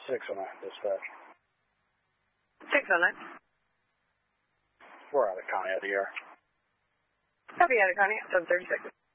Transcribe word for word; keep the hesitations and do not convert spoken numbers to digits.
six oh nine, dispatch. six oh nine. We're out of Connie out of the air. Copy out of Connie, seven thirty-six.